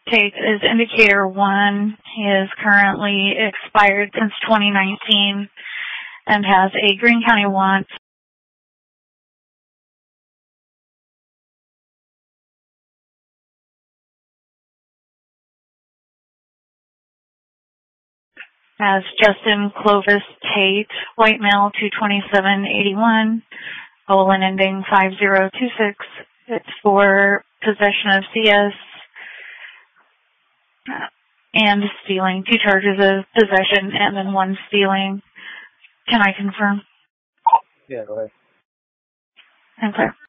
case is Indicator 1. He is currently expired since 2019 and has a Greene County want. As Justin Clovis Tate, white male, 22781, colon ending 5026. It's for possession of CS and stealing. 2 charges of possession and then 1 stealing. Can I confirm? Yeah, go ahead. Okay.